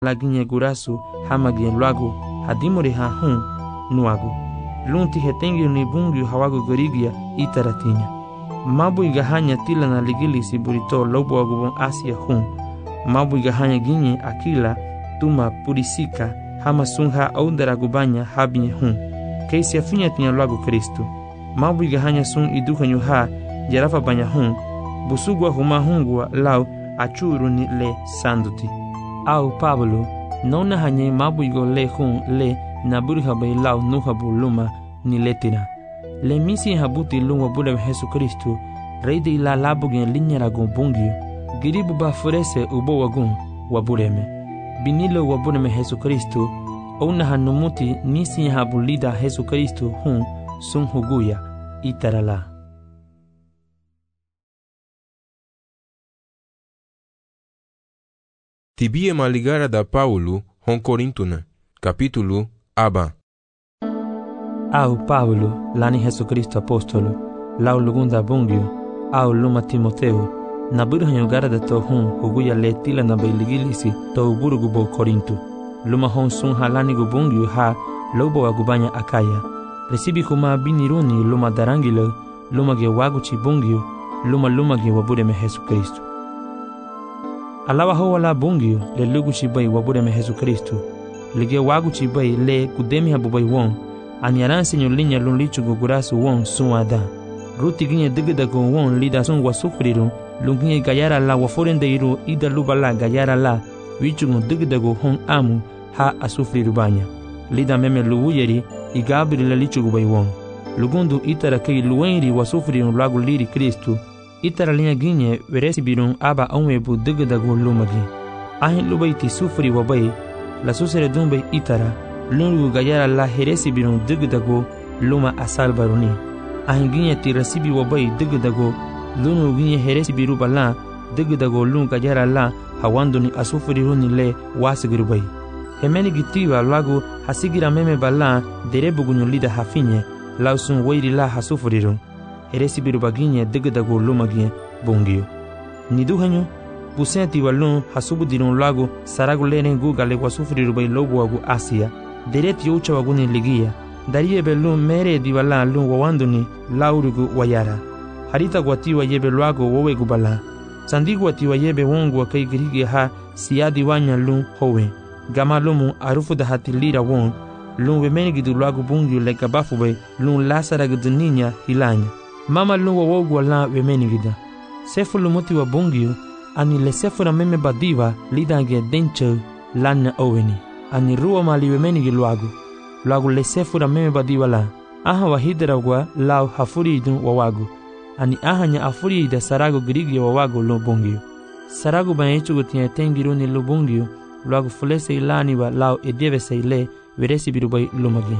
laginye gurasu hamagien luagu hadimore ha hun nuagu. Lunti hetengi ni bungi hawagu gorigia itaratinya. Mabu igahanya tila na ligilisi burito lobo agubon Asia hun. Mabu igahanya ginye akila tuma purisika hama sunha aundara gubanya habinye hun. Keisi afinya tinya luagu Kristu. Mabu igahanya sun idukanyu ha jarafa banya hun. Busugwa huma hungwa lau achuru ni le sanduti. Au Pablo nona hanye mabu igo le hun le na buriha bay lau nuhabu luma ni letira. Le misi habuti lungwa bule Jesu Kristu rei de ila labugen linyara gon bungio. Giribu ba furese ubo wagun wabureme. Binilo wabureme Jesu Kristu ona hanumuti nisi habulida Jesu Kristu hun sun huguya itarala. Tibie maligara da Paulo hon Corintuna, capítulo aba. Au Paulo, lani Jesu Cristo apostolo, lau lugunda bungio, au luma Timoteo, na burhanyo gara da to hun huguya le tila na bailigilisi to burugu bo Corinto. Luma hon sun halani gu bungio ha lobo agubanya Akaya. Resibi kuma biniruni luma darangilo, luma ge waguchi bungio, luma ge wabureme Jesu Cristo. Alawa ho wala bungio le lugu chibai wabureme Jesu Kristu. Lige wagu chibai le kudemi habubai won. Anyaran senyo linya lun lichu gugurasu won suada. Ruti ginye digida go won lida sun wasufriru. Lunginye gayara la waforende iru ida luba la gayara la. Wichu gun digida go hon amu ha asufriru banya. Lida meme luuyeri igabiri la lichu gubai won. Lugundu itara kei luenri wasufriru lagu liri Kristu. Itara linha ginye veresi birun aba onwebu digdagu lumagi. Ahin lubaiti sufri wabai la susere dumbe itara lungu gayara la heresi birun digdagu luma asal baruni. Ahin ginye tirasibi wabai digdagu lungu ginye heresi biru bala digdagu lungu gayara la hawanduni asufri runi le wasigiru bai. Hemeni gitiwa lagu hasigira meme bala derebugunyu lida hafinye lausun wairi la hasufriru. Heresi biru baginye digdagu lumagie bungio. Niduhanyo busenti walun hasubu dirun lagu saragu lenen guga le wasufri rubai lobu wagu Asia. Dereti ucha waguni ligia. Darie belun mere diwala lun wawanduni laurugu wayara. Harita guatiwa yebe luagu wowe gubala. Sandigu atiwa yebe wongu wa kai girigi ha siadi wanya lun howe. Gama lumu arufu da hatilira won. Lun wemeni gidu luagu bungio le gabafu bay lun lasara guduninya hilanya. Mama lungo wogu wala wemeni gida. Sefu lumuti wa bungio, ani le sefu na meme badiwa lidange denche lana oweni. Ani ruwa mali wemeni giluagu. Luagu le sefu na meme badiwa la. Aha wa hidera wa lau hafuri idun wawagu. Ani aha nya afuri ida saragu girigi wawagu lo bungio. Saragu banyechu gutia tengiruni lo bungio. Luagu fulese ilani wa lau edieve se ile veresi birubai lumagi.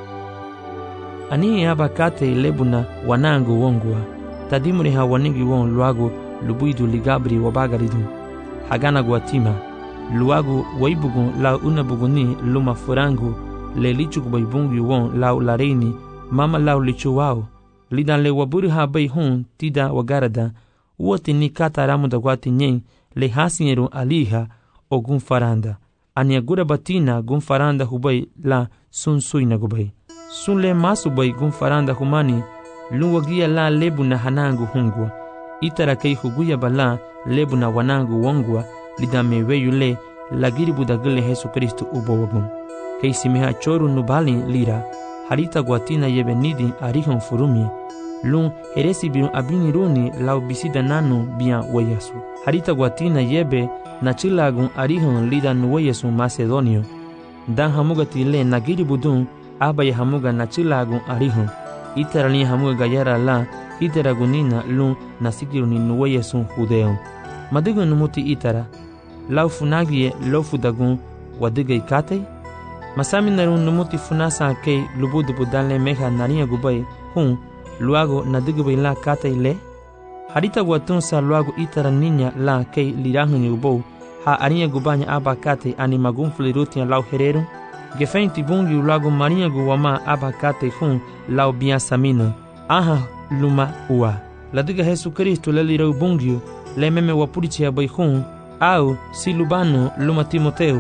Ani aba kate lebuna wanangu wongwa. Tadimuri ha wanigi won luagu lubuidu ligabri wabagaridu. Hagana guatima. Luagu waibugu lau unabuguni luma furangu. Le lichu kubaibungi won lau lareini. Mama lau lichu wao. Lidan le waburi ha bai hun tida wagarada. Uoti ni kata ramu da guati nyen. Le hasinyeru aliha o gunfaranda. Ani agura batina gunfaranda hubai la sun suina gubai. Sunle masu bai gunfaranda humani luwagia la lebu na hanangu hungwa. Itara kei huguya bala lebu na wanangu wongwa lidame weyule lagiri budagile Jesu Kristu ubo wagun. Kei simeha choru nubali lira harita guatina yebe nidi arihon furumi. Lun heresi birun abiniruni lau bisida nanu bian weyasu. Harita guatina yebe na chilagun arihon lida nuweyasu Macedonio. Dan hamugati le nagiri budun aba ya hamuga na chilagun arihon. Itara ni hamuga gayara la itara gunina lun nasikiru ni nuweye sun hudeon. Madigo numuti itara. Lau funagie lo fudagun wadiga ikate. Masami narun numuti funasa kei lubudu budale meha nariya gubai hun luago nadigo bai la kate ile. Harita guatunsa luago itara ninya la kei lirahuni ubou ha ariya gubanya aba kate animagun flirutia lau hererun. Gefenti bungi ulago marinha guwama abakate hun lau bian samino. Aha luma ua. Ladiga Jesu Kristo le lirau bungi le meme wapurichi abai hun au silubano luma Timoteo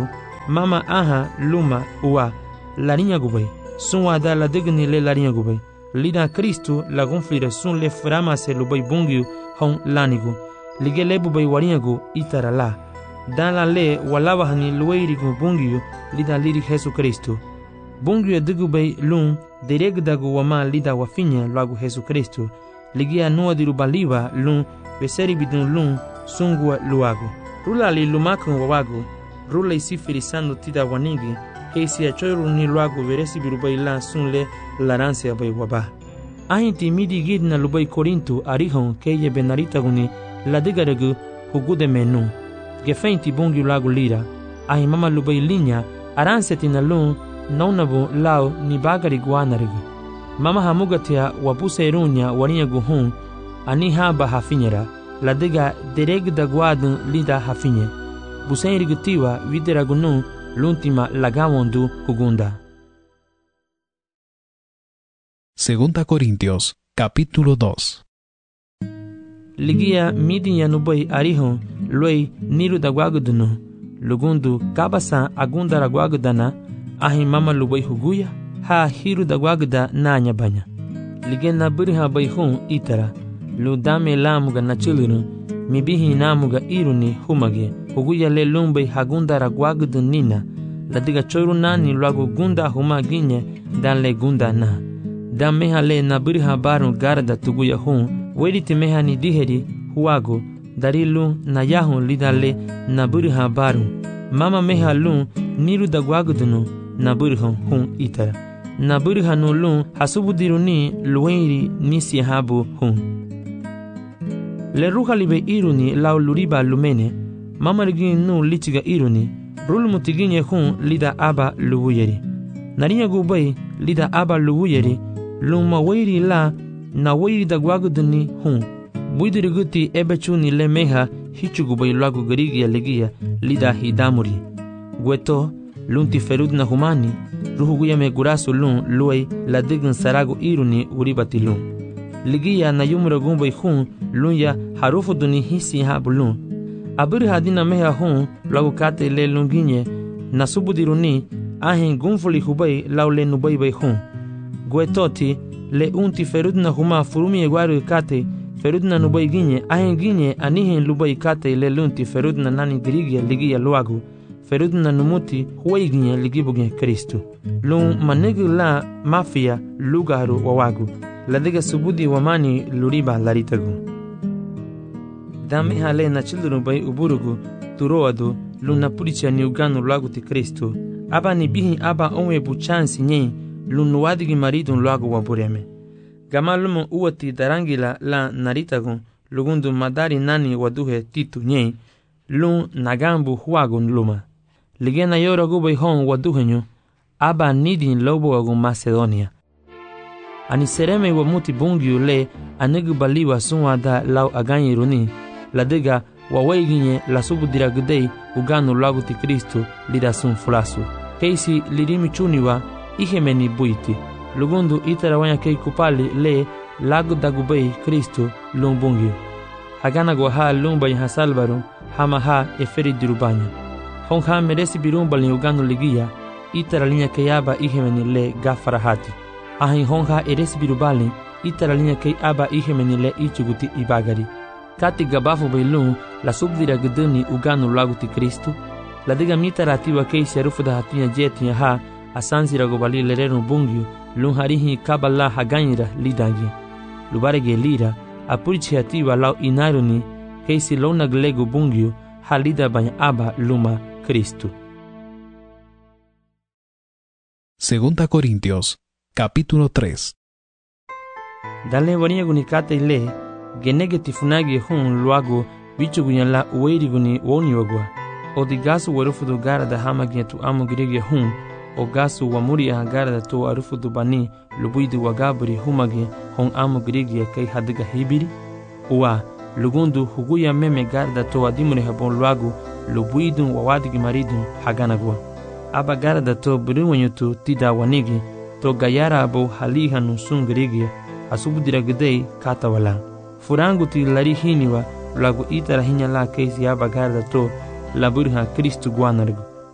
mama aha luma uwa larinha gubay sun wada la degni le larinha gubay lida Kristo la gonflira sun le frama se lubay bungiu hon lanigu lige le bubay warinhagu itara la dan la le walawa hani luweirigu bungiu lida liri Jesu Kristo bungiu digu bay lun deregdagu wama lida wafinya lagu Jesu Kristo ligia nua diru baliwa lun beseri bidun lun sungua luagu rula li lumakun wawagu rula isifirisando tida wanigi keisi achoiru ni luagu veresi birubay la sunle laranse bay waba ahinti midi gidna lubay Korinto arihon keye benarita guni la digaragu hugude menu gefeinti bungi lagu lira ahi mama lubay linya aranseti na lun naunabu lao ni bagari guanarigu mama hamugatia wapuse irunya warinha guhun ani haba hafinyera la diga deregda guadun lida hafinye busenrigutiwa wideragunu l'ultima lagamondu hugunda. Segunda Corintios, capítulo 2. Ligia midinya nubay arihon luay niru dagwagudunu lugundu kabasa agunda ragwagudana ahi mama lubay huguya ha hiru dagwaguda nanya banya ligena buriha bayhun itara ludame lamuga nachilunu mibihi namuga iruni humage huguya le lumbay hagunda ragwagudun nina ladiga choru nani luagu gunda humaginye dan le gunda na dan meha le na buriha barun garda tuguya hun wediti meha ni diheri huago darilu na yahun lidale na buriha barun mama meha lun niru dagwagudunu na buriha hun itara na buriha no lun hasubudiruni luenri nisi habu hun le ruha libe iruni lau luriba lumene mama rigin nu litiga iruni rul mutiginye hun lida aba luwuyeri narinya gubay lida aba luwuyeri luma weiri la na weiri dagwaguduni hun buidiriguti ebechuni le meha hichugubay lagu garigia legia lida hidamuri gueto lunti ferudna humani ruhuguya me gurasu lun luay la digin sarago iruni uribati lun ligia na yumra gumbay hun lunya harufu duni hisi habu lun abiri hadina meha hun lagu kate le lunginye na subudiruni ahin gunfuli hubay laule nubay bay hun guetoti le unti ferudna huma furumi egwaru kate ferudna nubay ginye ahin ginye anihin lubay kate le lunti ferudna nani dirigia ligia luagu ferudna numuti huway ginye ligibugye Kristo lun manigi la mafia lugaru wawagu ladiga subudi wamani luriba laritagu dame hale na children bay uburugu turoadu luna puricha ni uganu lagu ti Kristo aba ni bihi aba onwe buchansi nye lunu wadigi maridun lagu wabureme gamalumo uwati darangila la naritagun lugundu madari nani waduhe titu nye lun nagambu huagun luma ligena yora gubay hon waduhenyo aba nidin lobo agun Macedonia ani sereme wamuti bungiu le anigu baliwa sunwada lau aganyiruni ladiga wawaiginye la subudiragudei uganu lagu ti Kristo lida sun fulasu keisi lirimi chuniwa ihemeni buiti lugundu itarawanya kei kupali le lagu dagubei Kristo lumbungiu hagana gwaha lumbay hasalbaru hama ha eferi dirubanya honha meresi birumbali uganu ligia itaralinya keyaba ihemeni le gafarahati ahin honha eresi birubali itaralinya kei aba ihemeni le ichuguti ibagari kati gabafu bailun la subdira guduni uganu lagu ti Kristo la diga mitaratiwa kei sharufu da hatinya jetinya ha asansira gobali lerenu bungiu lun harihi kabala haganyira lidagi lubarege lira apurichi hatiwa lau inaruni kei si lona glegu bungiu halida banya aba luma Kristo. Segunda Corintios, capítulo 3. Dale waniya gunikate ile genege tifunagi hun luagu bichugunya la uweiriguni woni wagwa odigasu warufudu gara da hamagia tu amu girege hun o gasu wamuri gara da to arufudu bani lubuidu wagaburi humagi hon amu girege kai hadiga hibiri uwa lugundu huguya meme gara da to adimuri habon luagu lubuidu wawadigi maridu haganagwa aba gara da to buriwanyutu tida wanigi to gayara abo halihanu sun girege asubudiragudei katawala furangu ti lari hiniwa lagu itara hinya la keisi aba garda to laburha Kristo guanargu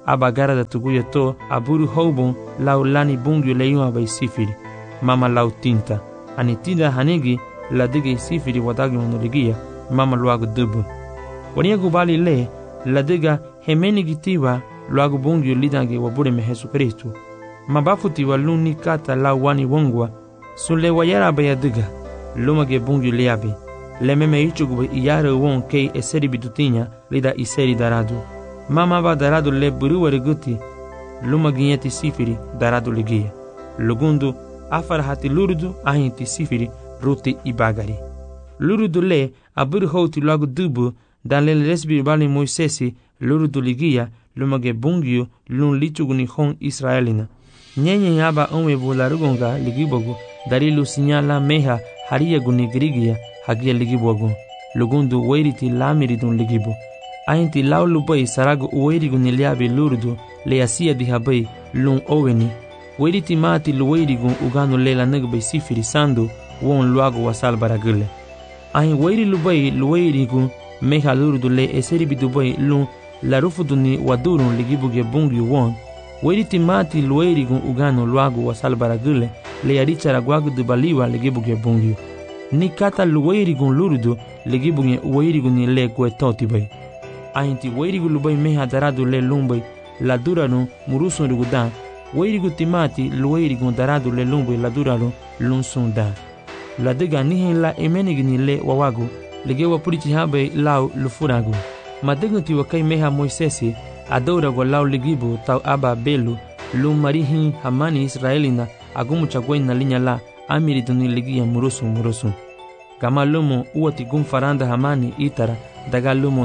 aba garada tuguya to aburu houbon lau lani bungyo leiun aba sifiri mama lau tinta ani tinda hanigi la diga sifiri wadagi monoligia mama luago dubu wania gubali le la diga hemeni gitiwa luago bungyo lidange wabure me Yesu Kristo mabafuti wa luni kata lau wani wongwa sule wayara aba ya diga lumage bungyo liabi le meme ichugu iyare won kei eseri bidutinya lida iseri daradu mama ba daradu le buruwari guti luma ginyeti sifiri daradu ligia lugundu afar hati lurudu ahinti sifiri ruti ibagari lurudu le aburu houti lagu dubu dan le resbi bali Moisesi lurudu ligia lumage bungyo lun lichuguni hon Israelina nyenye aba onwe bularugonga ligibogu darilu sinyala meha hariya guni grigia hagia ligibogu lugundu weiriti lamiridun ligibo ainti laulu bai sarago uweirigu niliabi lurudu le asia dihabai lun oweni weiriti mati luweirigu uganu lela nagbai sifiri sandu won luago wasal baragule ain weiri lubai luweirigu meha lurudu le eseribi dubai lun larufuduni wadurun ligibuge bungi won weiriti mati luweirigu uganu luago wasal baragule le arichara guagu dubaliwa ligibuge bungi ni kata luweirigu lurudu ligibuge uweirigu ni le guetoti bai ainti weirigu lubai meha daradu le lumbai la duranu murusun rugudan weirigu timati luweirigu daradu le lumbai la duranu lunsunda la diga nihin la emenigni le wawagu legewa purichi habe lau lufuragu madigu tiwakai meha Moisesi adourago lau ligibu tau aba belu lum marihin hamani Israelina agumu chagwai na linya la amiriduni ligia murusun gama lumo uati gum faranda hamani itara daga lumo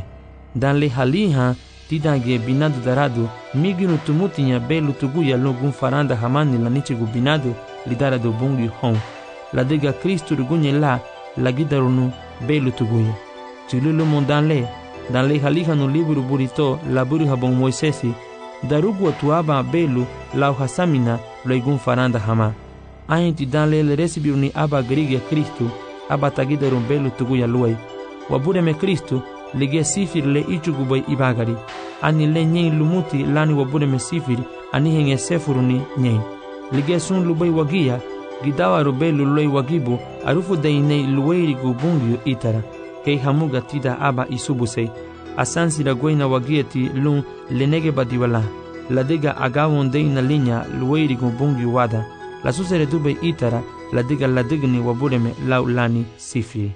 danle haliha tidange binadu daradu miginu tumutinya belu tuguya lugum faranda hamani la nichigu binadu lidaradu bungi hon la diga Kristu rugunye la gidarunu belu tuguya chilulu mondanle haliha no liburu burito la buru habon Moisesi darugu tuaba belu la hasamina loigum faranda hama ainti danle le resibiruni aba grigia Kristu aba tagidarun belu tuguya luai wabure me Kristu lige sifir le ichugubai ibagari ani le nyei lumuti lani wabure me sifir ani henge sefuruni nyei lige sun lubai wagia gidawa rubelu loi wagibu arufu deinei luweirigu bungyu itara kei hamuga tida aba isubusei asansi da goina wagieti lun lenege badiwala la diga agawon deina linya luweirigu bungyu wada la susere dubai itara la digni wabure me laulani sifiri.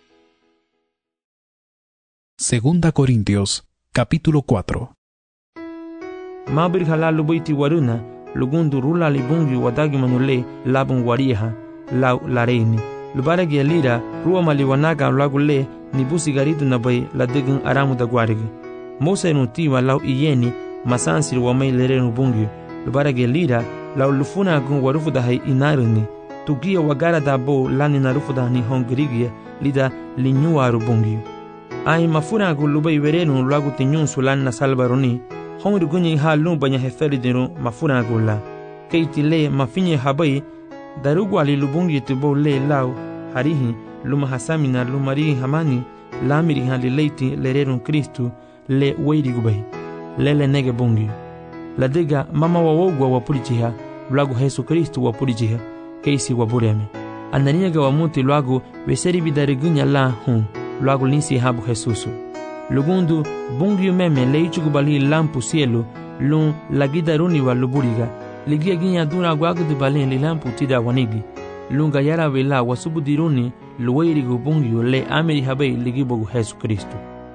Segunda Corintios, capítulo 4. Mabir halalu baiti waruna, lugundu rula libungi wadagi manule labun wariha, lau lareini. Lubaragi alira, ruwa maliwanaga lagule, nibusi garidu na bay ladigun aramu da guarigi. Mose nutiwa lau iyeni, masansir wamay lerenu bungi. Lubaragi alira, lau lufuna gun warufu da hai inaruni. Tugia wagara da bo lani narufu da ni hongrigia, lida linyuaru bungi. Ai mafuna gulubai werenu lagu tinyun sulan na salbaroni hongri gunyi ha lumbanya heferi dinu mafuna gulla keiti le mafinye habai darugu ali lubungi tubo le lau harihi luma hasamina lumari hamani lamiri ha lileiti lererun Kristu le weiri gubai lele nege bungi la diga mama wawogwa wapurichiha lagu Yesu Kristu wapurichiha keisi wabureme ananiga wamuti lagu weseri bidarigunya la hun luago linsi habu Jesusu. Lugundu bungiu meme leichugu bali lampu cielo lun lagidaruni wa luburiga ligia ginya dura guagu de balen li lampu tida wanigi lunga yara vela wasubudiruni luweirigu bungiu le ameri habei ligibogu Jesu Kristu.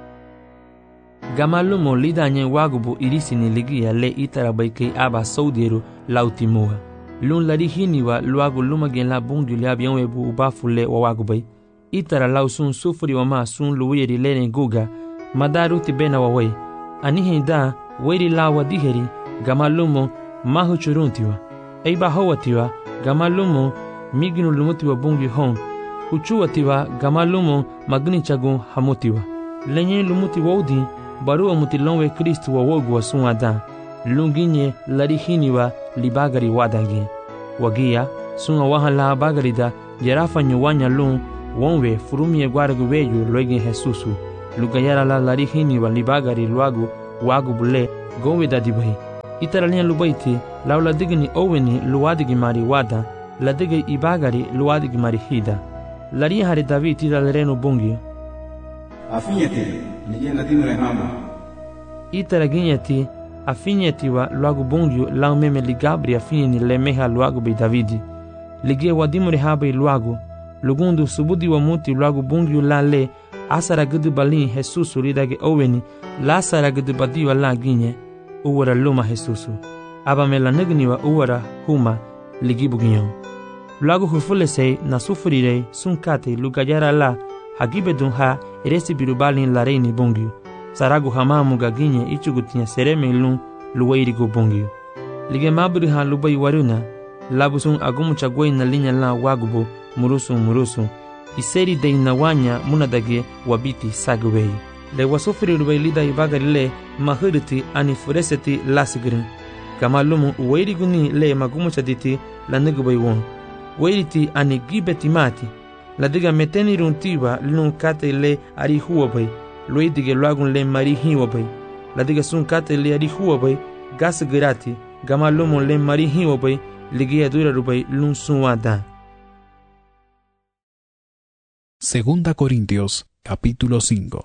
Gamalumo lidanye wagubu irisini ligia le itarabaikei aba saudiru lautimua. Lun larihini wa luagu lumagen la bungiu le abianwebu ubafu le wawagubai. Itara lau sun sufuri wama sun luwiri lene guga madaru tibena wawai anihin da wiri lawa diheri gamalumo mahu churuntiwa eiba hawatiwa gamalumo miginu lumutiwa bungi hon uchuwatiwa gamalumo magni chagun hamutiwa lenye lumuti wodi baruwa mutilonwe Kristu wawogu sun adan lunginye larihiniwa libagari wadangi wagia sun awahala bagarida jerafa nyuwanya lun wonwe furumie guargu weyu loigin Jesusu lugayara la larihini wa libagari luagu wagu bule gowe da dibai. Itaralinha lubaiti, lau ladigni oweni luadigi mari wada, ladige ibagari luadigi mari hida. Laria hari David italereno bungio. Afinyati, nije nadimre hama. Itaraginyati, afinyati wa luagu bungio lau meme ligabri afinyani lemeha luagu bei Davidi. Ligie wadimre habai luagu, lugundu subudi wa muti luagu bungio la le, asara gudu balin Jesusu lidage oweni, la asara gudu badiwa la ginye, uwara luma Jesusu. Aba me la negniwa uwara huma ligibu ginyon. Luagu hufulesei na sufurirei sunkate lugayara la hagibe dunha eresi birubalin la reini bungio. Saragu hamamu gaginye ichugutinya sereme lun luwairigo bungio. Lige mabri ha lubai waruna, labusun agumu chagwei na linya la wagubo murusu. Iseri de inawanya munadage wabiti sagwei. Le wasufiri lubai lida ibagari le mahiriti ani fureseti lasigrin. Kama lumu uwairiguni le magumu chaditi la negubai won. Wairiti ani gibeti mati. La diga meteni runtiwa lun kate le ari huwabai. Lui dige luagun le mari hiwabai. La diga sun kate le ari huwabai. Gas girati. Gama lumu le mari hiwabai. Ligia dura rubai lun sunwada. Segunda Corintios, capítulo 5.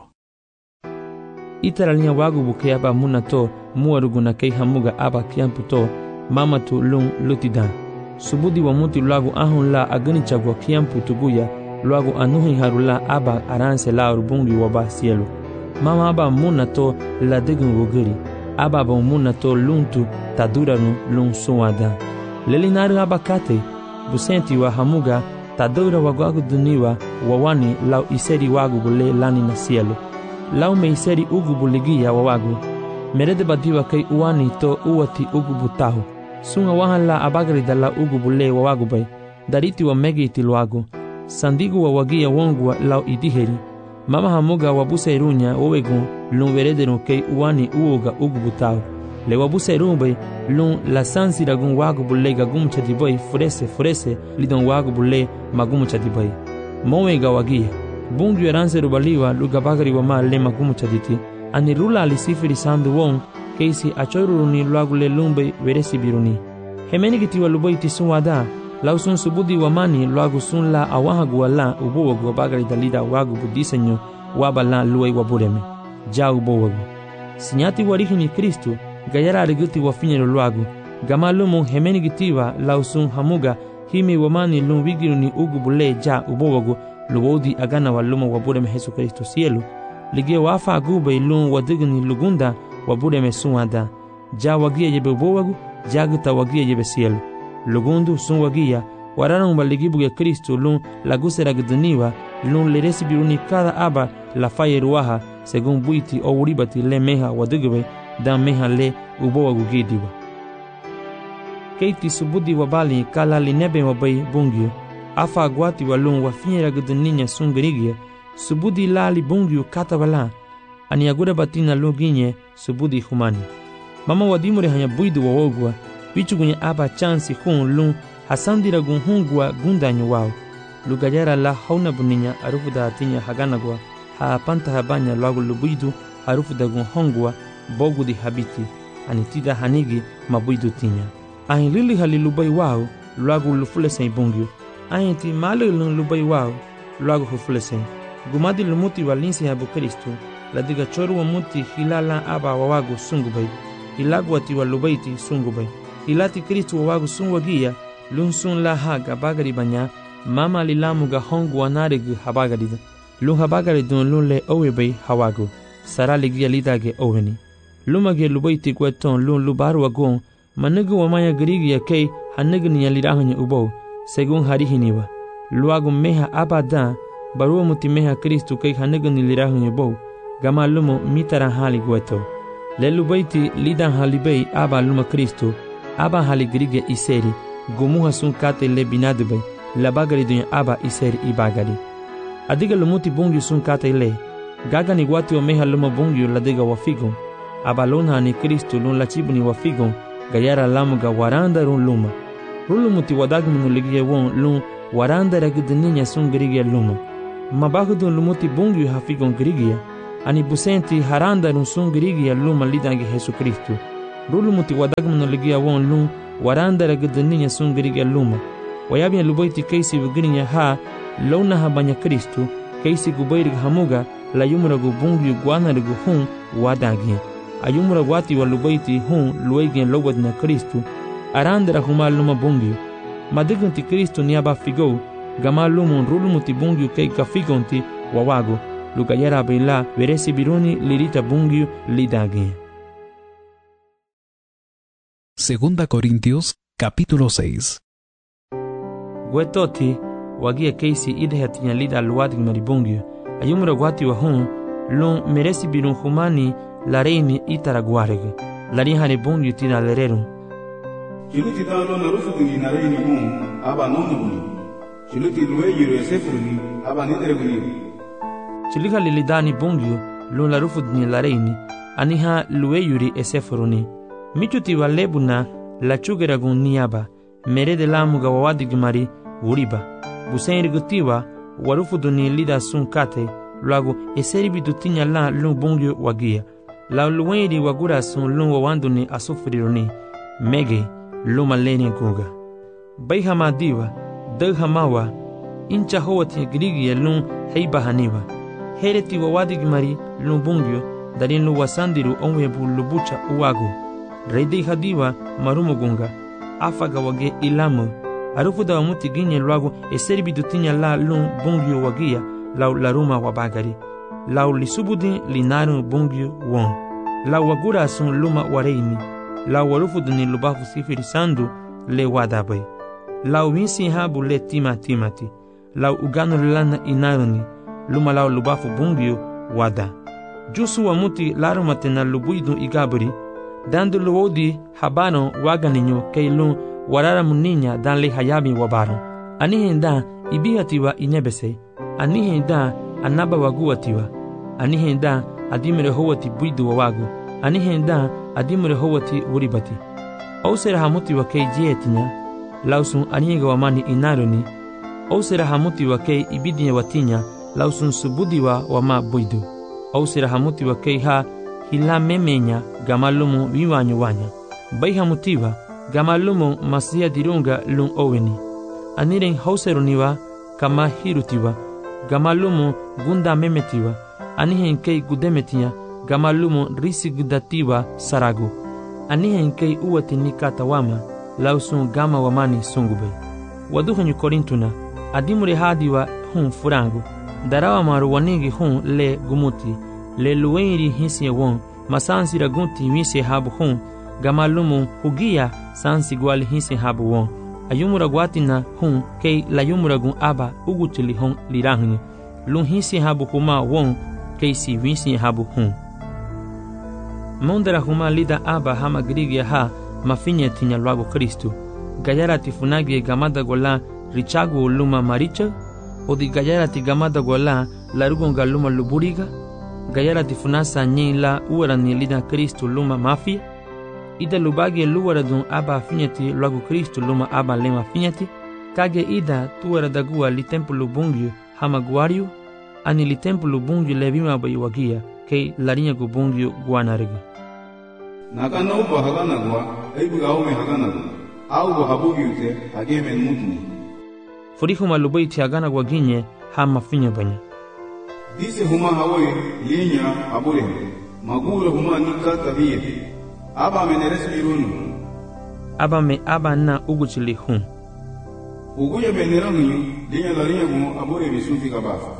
Itaralinha wagu buke aba munato muaruguna kei hamuga aba kiamputo mamatu lun lutidan. Subudi wa muti luagu ahun la agani chagwa kiampu tuguya luagu anuhi harula aba aranse la urbungi waba cielo. Mama aba munato la degun wogiri. Aba munato luntu taduranu lun suwada. Lelinaru aba kate busenti wa hamuga tadura wagwagu duniwa wawani lau iseri wagu bule lani na cielo. Lau me iseri ugu buligia wawagu. Merede badiwa kei uwani to uwati ugu butahu. Sunga wahan la abagari da la ugu bule wawagu bay. Dariti wa megi iti luagu. Sandigu wa wagia wongwa lau idiheri. Mama hamuga wabusa irunya wawegu lun verederu kei uwani uoga ugu butahu. Le wabusa irun lun la sansi ragun wagu bule gagum chadibay furese lidon wagu bule magum chadibay. Mowega wagia. Bungu yaranse rubaliwa lugabagari wa ma le magumu chaditi. Ani rula alisifiri sandu won keisi achoiruruni luagu le lumbe veresi biruni. Hemeni gitiwa lubai tisun wada. Lausun subudi wa mani luagu sun la awahagu wa la ubowagu wa bagari dalida wagu budisenyo waba la luai wa bureme. Ja ubowagu. Sinyati warihini Kristu gayara ariguti wa finyero luagu. Gamalumu hemeni gitiwa lausun hamuga himi wa mani lun wigiruni ugu bule ja ubowagu luwodi agana waluma wabureme Jesu Kristo cielo. Lige wafa agube lun wadigni lugunda wabureme sunwada. Ja wagia yebe ubowagu, jaguta wagia yebe cielo. Lugundu sun wagia, wararan baligibuge Kristo lun lagusera gduniwa, lun leresi biruni kada aba la faye ruaha, segun buiti o uribati le meha wadigube, dan meha le ubowagu gidiwa. Keiti subudi wabali kala linebe wabai bungyo. Afa aguati walun wafinyera guduninya sungerigia, subudi lali bungyu katawala, ani agura batina loginye subudi humani. Mama wadimure hanya buidu wawogwa, wichugunye aba chansi hun lun hasandira gun hungwa gundanyo wao. Lugajara la hauna buninya arufu da atinya haganagwa, haapanta habanya luagu lubuidu arufu da gun hongwa bogu di habiti, ani tida hanigi mabuidu tinya. Ahin lili halilubai wao, luagu lufulesen bungyu. Ayenti malu lun lubai wao, luagu hufulesen. Gumadi lumuti walinsi habu Kristu, la diga choru wa muti hilala aba wawagu sungubay. Ilagu ati wa lubaiti sungubay. Ilati Kristu wawagu sungwagia, lun sun la haga bagari banya, mama lilamu ga hongu wanarigu habagarida. Lun habagari dun lun le owebay hawagu, sarali gia lidage oweni. Lumage lubaiti kweton lun lubaru wagon, manigu wamaya girigia kei hanigni yalirahanya ubow. Según harihiniwa, luagu meha abada, barua muti meha Kristu kei hanigani lirahunye bow, gama lumo mitaran hali gueto. Lelu baiti lidan halibei aba luma Kristu, aba haligirige iseri, gumuha sun kate le binadubei, la bagari dunya aba iseri ibagari. Adiga lumuti bungyu sun kate le, gaga ni wati wa meha luma bungyu ladiga wafigon, aba luna ni Kristu lun lachibu ni wafigon, gayara lamuga waranda run luma. Rulumuti wadagminu ligie won lun waranda ragudninya sun girigia luma. Mabagudun lumuti bungyu hafigon girigia, ani busenti haranda lun sun girigi ya luma lidangi Yesu Kristu. Rulu muti wadagmano ligia won lun waranda la gudaninya sun girigi ya luma. Wayabia lubaiti kaisi vigirinya ha launa habanya Kristu kaisi gubairig hamuga la yumra gubungi guana rigu hun wadagi. Ayumra wati wa lubaiti hun luegen lobad na Kristu aranda la huma luma bungi. Madigunti Kristu niaba figo gama lumun rulu muti bungi kei kafigonti wawago. Lugayara bela veresi biruni lirita bungiu lidagi. Segunda Corintios, capítulo 6. Guetoti, wagia keisi idhetinya lida luadig maribungiu. Ayumra guati wa hun, lun meresi birun humani lareini itaraguareg. Larihane bungiu tina lererun. Chiluti dalo na rufu dingi na reini bun, aba nono buni. Chiluti luwe yuru esefuruni, aba nitere buni. Chiliha lilidani bungiu lun la rufudni lareini aniha lueyuri esefuruni. Michuti wa lebuna la chugeragun niaba mere de lamu gawawadigmari wuriba. Busen rigutiwa warufuduni lida sun kate luagu eseribi dutinya la lun bungiu wagia. La luweiri wagura sun lun wawanduni asufriruni mege luma leni guga. Baihama diwa daghamawa incha howati grigi ya lun heibahaniwa. Hereti wawadigmari lumbungyo darin luwasandiru onwebu lubucha uwagu. Reidi hadiwa marumugunga afaga wage ilamu. Arufuda wa muti ginye luagu eseribi dutinya la lumbungyo wagia lau laruma wabagari. Lau lisubudi linaru bungyo won. Lau wagura sun luma wareini. Lau warufuduni lubafu sifiri sandu le wadabai. Lau winsi habu le timati. Lau uganu lana inaruni. Luma lau lubafu bungiu wada. Jusu wa muti larumate na lubuidu igaburi. Dandu luodi habano waganinyo kei lun warara muninya dan le hayami wabaro. Anihenda ibihatiwa inebese. Anihenda anaba waguatiwa. Anihenda adimere howati buidu wawagu. Anihenda adimere howati uribati. Ausera hamuti wa kei jietinya. Lausun aniga wamani inaruni. Ausera hamuti wa kei ibidinya watinya. Lausun subudiwa wama buidu. Ausera hamuti wa kei ha hila memenya gamalumu viwanyo wanya. Bai hamutiwa gamalumu masia dirunga lun oweni. Aniren hauseruniwa kama hirutiwa. Gamalumu gunda memetiwa. Anihen kei gudemetia gamalumu risigdatiwa saragu. Anihen kei uwati nikata wama. Lausun gama wamani sungubei. Waduhanyu korintuna. Adimure hadiwa hun furangu. Darawa maru wanigi hun le gumuti. Le luweiri hisi won. Masansi ragunti wisi habu hun. Gamalumu hugia sansi gwali hisi habu won. Ayumura guatina hun kei la yumura gun aba uguchili hun lirahni. Lun hisi habu huma won kei si wisi habu hun. Mondera huma lida aba hama grigia ha mafinye tinya luago Kristu. Gayara tifunagi gamada gola richagu luma maricha. Odi gayara ti gamada gola larugonga luma luburiga. Gayara ti funasa nyi la uara ni lida Kristu luma mafia. Ida lubagi luara dun aba finyati luagu Kristu luma aba lema finyati. Kage ida tuara dagua li tempu lubungyu hama guariu. Ani li tempu lubungyu levima bayiwagia kei larinya gubungyu guanariga. Nakana uba haganagwa aibu aume haganagwa. Au habugi ute hageme mutni. Furihuma lubaiti agana gwaginye hama finya banya. Dise huma hawaye linya abure. Magura huma nikata biye. Aba meneres birunu. Aba me aba na uguchili hun. Uguye benerangu linya larinya gu abure bisunti kabafa.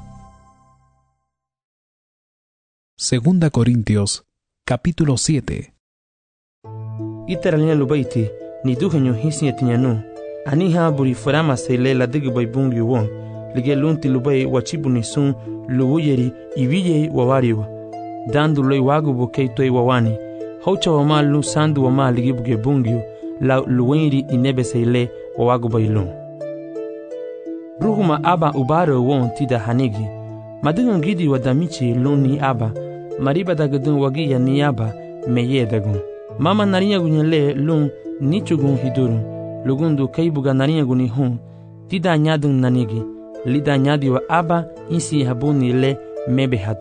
Segunda Corintios, capítulo 7. Itaralinya lubaiti ni duhenyo hisi etinyanu. Aniha buri farama sele la digi bay bungi won. Lige lunti lubai wachibuni sun luwuyeri ibiye wawariwa. Dandu loi wagu bukei toi wawani. Haucha wama lu sandu wama ligi buge bungi la luwenri inebe sele wawagu bay lun. Ruhuma aba ubaro won tida hanigi. Madigun gidi wadamichi lun ni aba. Mariba dagadun wagiya ni aba meye dagun. Mama narinya gunyele lun nichugun hidurun. Lugundu keibuga narinya guni hun. Tida nyadun nanigi. Lida nyadi wa aba insi habuni le mebe hati.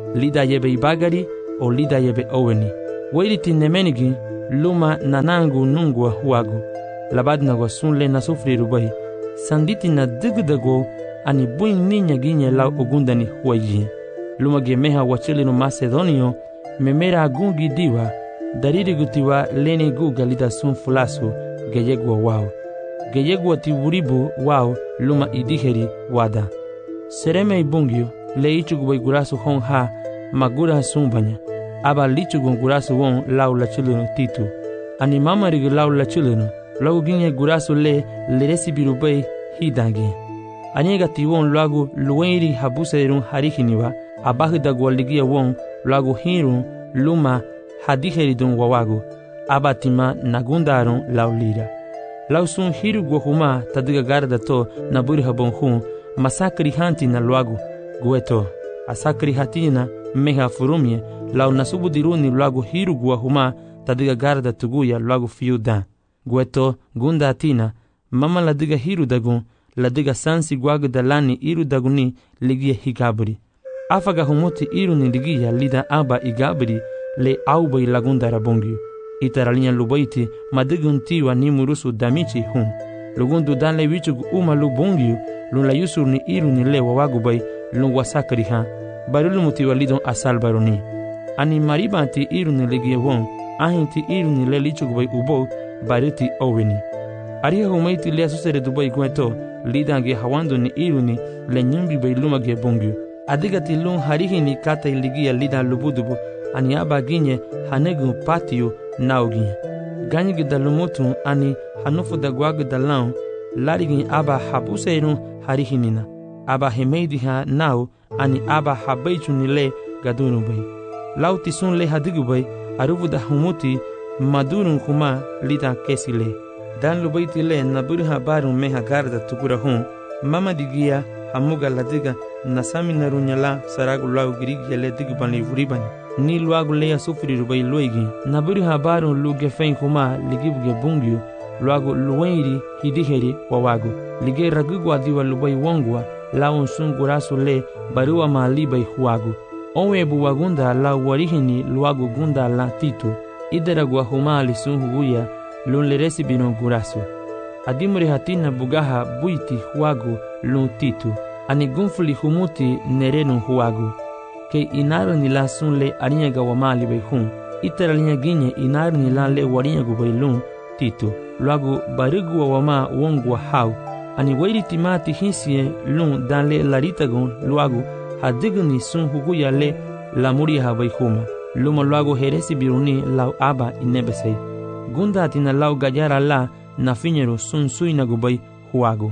lida yebe ibagari o lida yebe oweni. Wairiti nemenigi luma nanangu nungwa huagu. Labadna wasunle na sufriru bai. Sanditi na digdago ani buin niña giñe lau ogundani huayi. Luma gemeha wachilinu Macedonio memera agungi diwa. Dariri gutiwa leni guga lida sun fulasu geyegwa wao. Geyegwa ti wuribu wao luma idiheri wada. Sereme ibungyo le ichugu gurasu hon ha magura sumbanya. Aba lichugu gurasu won lau la chilunu titu. Ani mama rigi lau la chilunu. Lau ginye gurasu le leresi birubei hidangi. Anyega ti won lagu luenri habuserun harihiniwa. Abahida gwaligia won lagu hirun luma hadiheridun wawagu. Abatima nagundarun laulira. Lausun hiru guahuma tadiga garda to na buriha bonhun masakri hanti na luagu gueto. Asakri hatina meha furumye lau nasubudiruni luagu hiru guahuma tadiga garda tuguya luagu fiuda. Gueto gunda atina mama ladiga hiru dagun ladiga sansi guagu dalani iru daguni ligia higabri. Afaga humuti iru ni ligia lida aba igabri le aubai lagunda rabongyu. Itaralinha lubaiti madigun tiwa ni murusu damichi hun. Lugundu dan le wichugu uma lubungyu lun la yusur ni iru ni le wawagubai lun wasakari ha. Barulu mutiwa lidon asal baroni. Ani mariba ti iru ni ligie won. Ahin ti iru ni le lichugubai ubo bariti oweni. Aria humaiti le asusere dubai gueto lidange hawando ni iru ni le nyumbi bai luma ge bungyu. Adigati lun harihi ni kata iligia lidan lubudubu. Ani aba ginye hanegu patio naugi. Ganyi dalumutu ani hanufu da guagu dalau larigin aba habuseirun harihinina. Aba hemeidi ha nau ani aba habeichu nile gadunu bai. Lauti sun le hadigu bai arubu da humuti madurun kuma lida kesile. Dan lubaiti le naburu habarun meha garda tukura hun. Mama digia hamuga ladiga nasami narunyala saragu lau girigi le digubani vuribani. Ni luagu leya sufri rubai luigi. Naburi habaru luge fein kuma ligibuge bungyu. Luagu luenri hidiheri wawagu. Lige ragugwa diwa lubai wongwa. Laun sun gurasu le barua maalibai huagu. Onwe buwagunda la warihini luagu gunda la titu. Ideragwa huma alisun huguya lun leresi binon gurasu. Adimuri hatina bugaha buiti huagu lun titu. Ani gunfuli humuti nerenu huagu. Ke inaru ni la sun le ariñaga wamali bai hun. Itara liña ginye inaru ni la le wariñagu bai lun titu. Luagu barigu wama wongwa hau. Ani wairi timati hinsie lun dan le laritagun luagu hadigu ni sun huguya le la muriha bai huma. Luma luagu heresi biruni lau aba inebesei. Gunda atina lau gayara la na fiñeru sun suinagu bai huagu.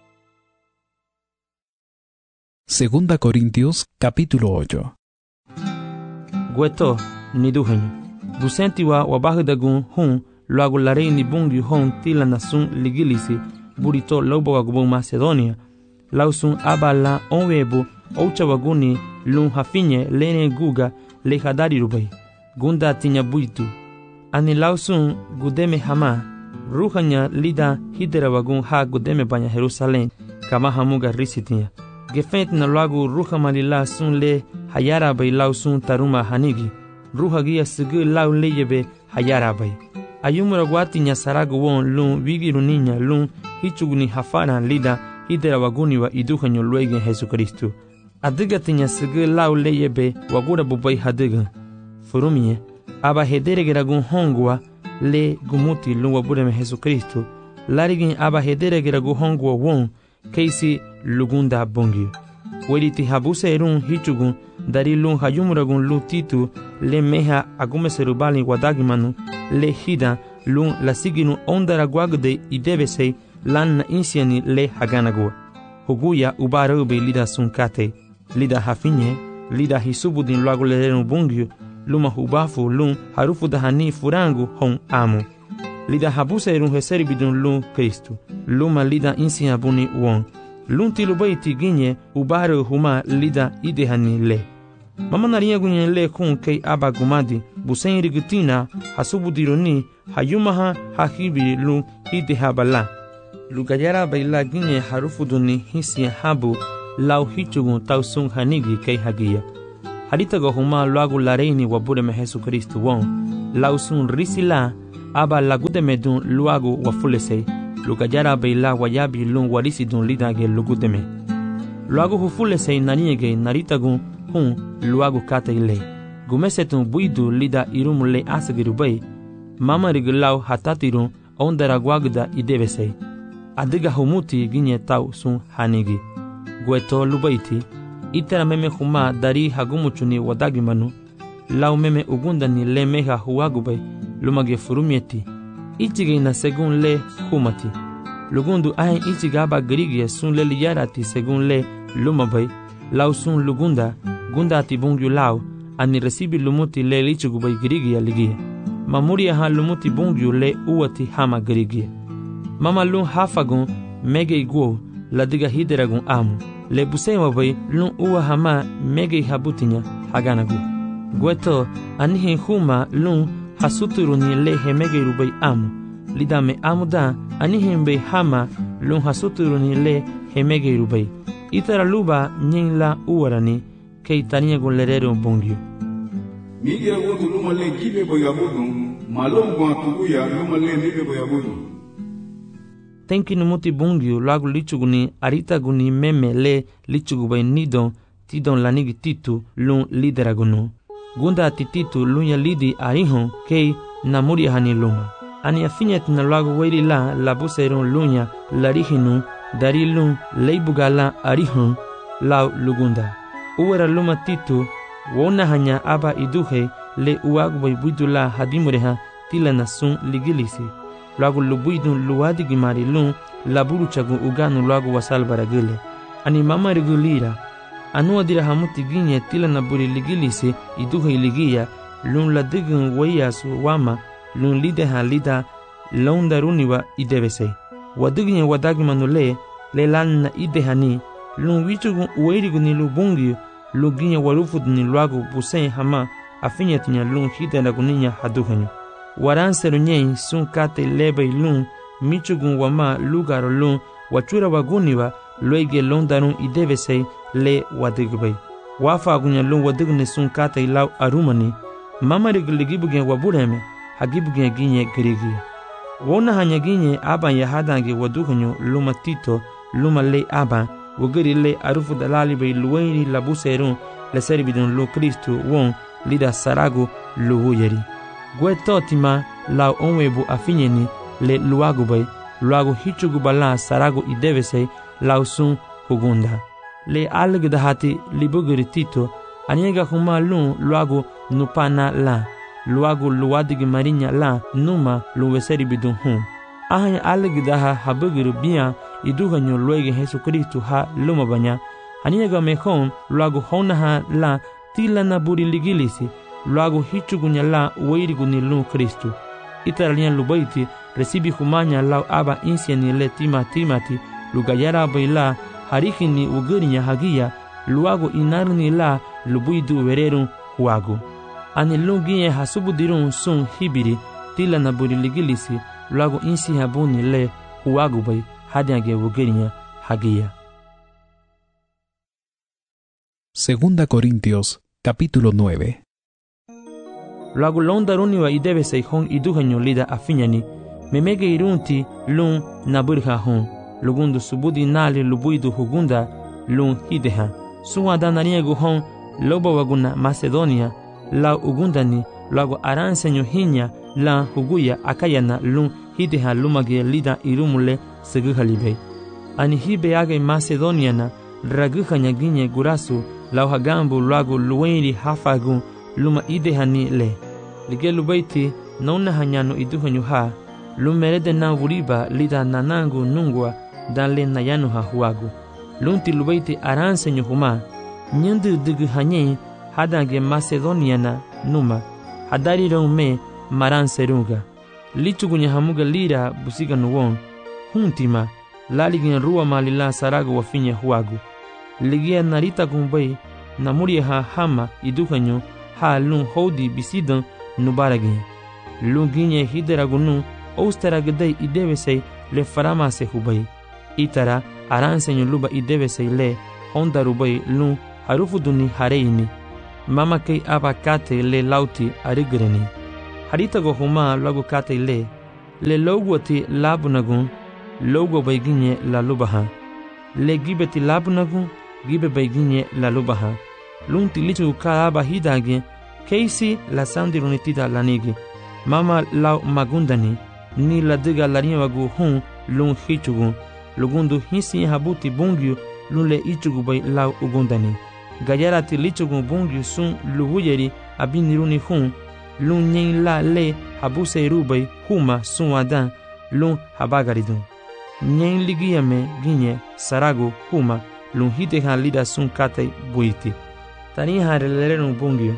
Segunda Corintios capítulo 8. Gueto ni duhenyo. Busenti wa wabahudagun hun luagu larei ni bungi hon tila nasun ligilisi burito lobo wagubun Macedonia. Lausun abala onwebu oucha waguni lun hafinye lene guga le hadari rubai. Gunda tinya buitu. Ani lausun gudeme hama. Ruhanya lida hidera wagun ha gudeme banya Jerusalem kama hamuga risitinya. Gefent na luagu ruha malila sun le hayara bai lau sun taruma hanigi. Ruha gia sigu lau leyebe hayara bai. Ayumura guati nya saragu won lun wigiru niña lun hichuguni hafana lida hidera waguni wa iduha nyo luegen Jesucristo. Adiga tinya sigu lau leyebe wagura bubai hadiga. Furumie, aba hedere geragun hongwa le gumuti lun wabureme Jesucristo. Larigin aba hedere geragun hongwa won keisi lugunda bongyu. Weriti habuse erun hichugun dari lun hayumuragun lu titu le meha agume serubali wadagimanu le hida lun la siginu ondara guagde idebesei lan na insiani le haganagua. Huguya ubarube lida sunkate, lida hafinye, lida hisubudin luagu lerenu bongyu, luma hubafu lun harufu dahani furangu hon amu. Lida habuse erun heseri bidun lun Kristu, luma lida insia buni won. Lun tilubaiti ginye ubaru huma lida idehani le. Mama narinha gunye le kun kei aba gumadi busen rigutina hasubudironi hayumaha hahibi lun idehabala. Lugayara baila ginye harufuduni hisia habu lau hichugun tausun hanigi kei hagia. haritago huma luagu lareini wabureme Jesucristo won, lausun risila aba lagudeme dun luagu wafulesei, lugayara beila wayabi lun warisi dun lidage lugudeme. Luagu hufulesei naniege naritagun hun luagu kata ile. Gumesetun buidu lida irumule asagirubei, mama rigilau hatatirun ondara guagda idebesei. Adiga humuti ginye tau sun hanigi. Gueto lubaiti, itera meme huma dari hagumuchuni wadagimanu, lau meme ugundani le meha huagubei, lumage furumieti. Ichige na segun le humati. Lugundu ahen ichiga aba grigie sun le liyarati segun le lumabei, lau sun lugunda, gunda ati bungyu lau, ani resibi lumuti le lichugubei grigie ligie. Mamuria ha lumuti bungyu le uati hama grigie. Mama lun hafagun mege iguo la diga hideragun amu. Le busema bai lun uwa hama mege habutinya haganagu. Gueto anihin huma lun hasuturuni le hemege rubai amu. Lidame amuda anihin bei hama lun hasuturuni le hemege rubai. Itara luba nyin la uwarani ke itania gun lerero bungyu. Migira wotu luma le gibe boyabudu, malom gwa tuguya luma le nibe boyabudu. Tenki numuti bungyu lagu lichuguni arita guni meme le lichugubai nidon tidon lanigi titu lun lideragunu. Gunda tititu lunya lidi arihon kei namuri hani luma. Ani afinyet na lagu weiri la labuseron lunya larihinu dari lun leibugala arihon lau lugunda. Uwera luma titu wona hanya aba iduhe le uagubay buidula hadimureha tilana sun ligilisi. Luagu lubuidun luadi gimari lun laburu chagu uganu luagu wasal baragile. Ani mama regulira. Anu adira hamuti ginye tilana buri ligilisi iduhe ligia lun ladigun wayasu wama lun lideha lida laundaruniwa idebese. Wadiginye wadagimanu le lanna idehani lun wichugun ueriguni lubungi luginya warufudni luagu busen hama afinyetinya lun hidenaguninya haduhenyo. Waranseru nyei sun kate lebei lun michugun wama lugaro lun wachura waguniwa loige londarun idebesei le wadigubei. Wafa agunya lun wadigne sun kate ilau arumani mama rigiligibugen wabureme hagibugen ginye girigia. Wona hanya ginye aban yahadange waduhenyo luma tito luma le aban wogeri le arufu dalali bei luweni labuserun le servidun lu Kristu won lida saragu luhuyeri. Guetotima lau onwebu afinyeni le luagu bei luagu hichugu bala saragu idebesei lau sun hugunda. Le algdahati libugeri tito aniega huma lun luagu nupana la luagu luadigi marinya la numa luweseribidun hun. Ahanya algdaha habugeri biya iduganyo luege Jesucristo ha lumabanya aniega mehon luagu honaha la tilana buri ligilisi luagu hichugunya la weiriguni lun Kristu. Itaralian lubaiti resibi humanya lau aba insiani le timati lugayara baila harihini ugerinya hagia luagu inarni la lubuidu wererun huagu. Ani lungiye hasubudirun sun hibiri tilana buri ligilisi luagu insi habuni le huagu bai hadiage ugerinya hagia. Segunda Corintios, capítulo 9. Luagu londaruniwa idebesei hon iduhenyo lida afinyani memege irunti lun naburha hon lugundu subudi nali lubuidu hugunda lun hideha suwada nariegu hon loba waguna Macedonia la ugundani luagu aransenyo hinya la huguya akayana lun hideha lumage lida irumule seguhalibei. Ani hibe age Macedoniana raguhanya ginye gurasu lau hagambu luagu luweni hafagun luma idehani le. Lige lubaiti nauna hanyano iduhenyo ha lumerede na wuriba lida nanangu nungwa dan le nayanu ha huagu. Lunti lubaiti aransenyo huma nyandu dugu hanye hadange Macedoniana numa hadari me maranseruga. Lichugunya hamuga lira busiga nuwon huntima laligin ruwa malila saragu wafinya huagu. Ligia narita gumbai namuria ha hama iduhenyo ha lun hodi bisidan nubaragin. Lunginye hideragunu ousteragadei idebesei le faramase hubai. Itara aransenyo luba idebesei le hondarubai lun harufuduni hareini. mama kei aba kate le lauti arigreni. Harita go huma lagu kate le logo ti labunagun, logo baiginye la lubaha. Le gibeti labunagun, gibe baiginye la lubaha. Lunti lichu ka aba hidage, keisi la sandirunitida lanigi. Mama lau magundani, ni la diga larinha wagu hun lun hichugu. Lugundu hisi habuti bungyu lun le ichugu bai lau ugundani. Gayarati lichugu bungyu sun luhuyeri abiniruni hun lun nyen la le habuse rubai huma sun wadan lun habagaridun. Nyen ligiyame ginye sarago huma lun hitehan lida sun kate buiti. Tani hareleren bungyu.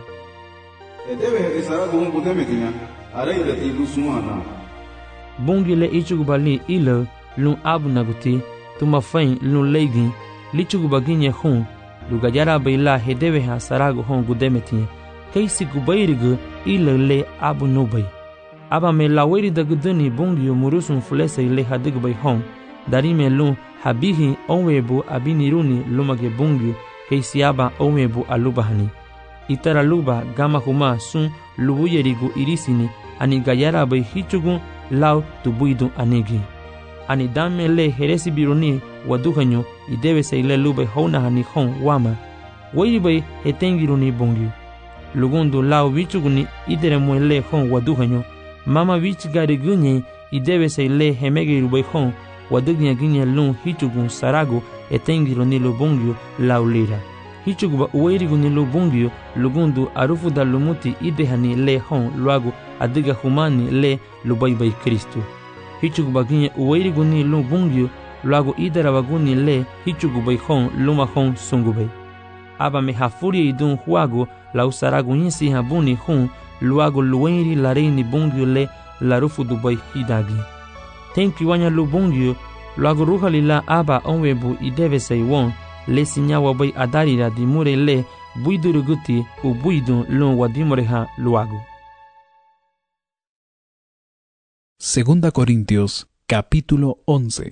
Debe sarago un budemetinya araida ti lusumana. Bungyu le ichugu bali ilo lun abu naguti tuma fain lun leigin lichugu baginye hun lugajara baila hedebe ha sarago hon gudemetinye keisi gubairigu ilo le abu nubai aba me laweri daguduni bungyu murusun fulese le hadigu bai hon darime lun habihi onwebu abiniruni lumage bungyu keisi aba onwebu alubahani itara luba gama huma sun lubuyerigu irisini ani gajara bai hichugu lau tubuidu anigi ani dame le heresi biruni waduhanyo idebe se ile lube hona hani hon wama waibai hetengiruni bongyu lugundu lau vichuguni idere muele hon waduhanyo mama vichgari gunye idebe se ile hemege rubai hon wadugnya ginye lun hichugun sarago etengiruni lubongyu lau lira hichuguba uwairiguni lubongyu lugundu arufu da lumuti idehani le hon luago adiga humani le lubaibai Kristu hichuguba ginye uwairiguni lubongyu luago idara waguni le hichugubai hon luma hon sungubai aba me hafuri idun huago lau sarago insi habuni hon luago luwairi lareini bongyu le larufu dubai hidagi tenki wanya lubongyu luago ruhalila aba onwebu ideve sei won le sinyawa bai adarira dimure le buiduruguti u buidun lun wadimoreha luago. Segunda Corintios, capítulo 11.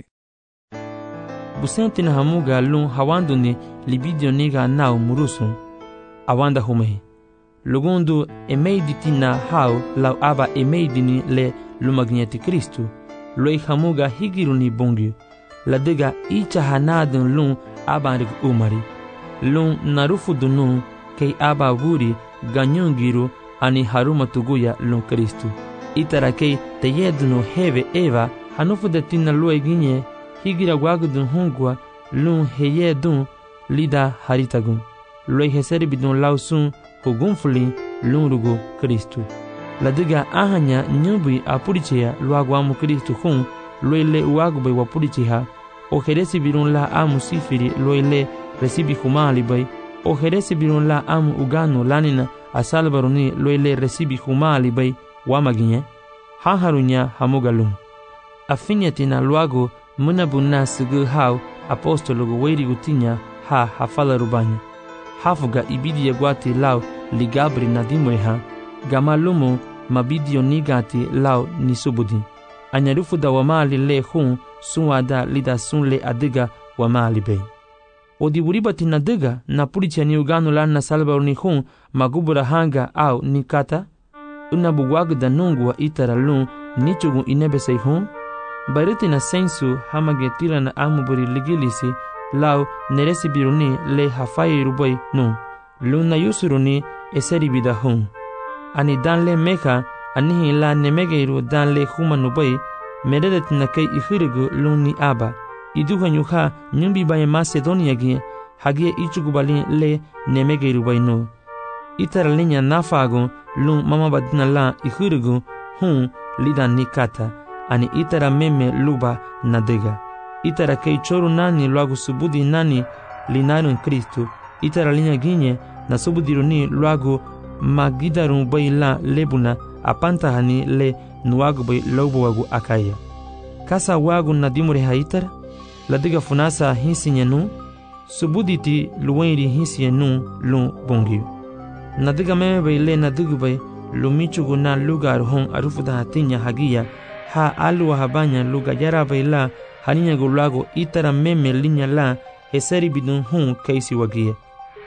Busentina hamuga lun hawanduni libidio niga nau murusun awanda humehi lugundu emeiditina hau lau aba emeidini le lumagneti Kristu loi hamuga higiruni bongyu ladiga icha hanadun lun abanrig umari lun narufudunu kei aba wuri ganyungiru ani haruma tuguya lun Kristu itara kei teyedunu heve eva hanufudetina lue ginye higira wagudun hungwa lun heyedun lida haritagun loi heseribidun lausun hugunfuli lun rugu Kristu ladiga ahanya nyubi apuricheya luagwamu Kristu hun loi le uagubay wapuricheha o heresi birun la amu sifiri loi le resibi humali bay o heresi birun la amu ugano lanina asalbaruni loi le resibi humali bay wamaginye haharunya hamugalun afinyatina luago munabuna sigu hau apostologo weirigutinya ha hafala rubanya hafuga ibidi yagwati lau ligabri nadimoreha gamalumu mabidio nigati lau nisubudi anyarufu da wamali le hun suwada lida sunle adiga wamali bay odiburibati nadiga na pulicha ni ugano lana salba ni hun magubura hanga au nikata unabugwagda nungu wa itara lun nichugu inebesei hun bariti na sensu hamagetila na amuburi ligilisi lau neresi biruni le hafai rubai nu luna yusuruni eseri bida hun ani dan le meka anihi la nemegeiru dan le humanubai meredet na kei ihirigu luni aba iduhanyuha nyumbi baye Macedonia gi hagie ichugubali le nemegeiru bai nu itara linya nafagu lun mama badina la ihirigu hun lida nikata ani itara meme luba nadega itara kei choru nani luagu subudi nani linarun Kristu itara linya ginye na subudiruni luagu magidarun bai la lebuna apantahani le nuagu bai lobo wagu akaya kasa wagu nadimure haitara ladiga funasa hinsinyenu subuditi luwairi hinsinyenu lun bongiu nadiga meme bai le nadigu bai lumichugu na lugar hon arufuda hatinya hagia ha alua habanya luga yara baila haninya gulago itara meme linya la heseri bidun hun kaisi wagie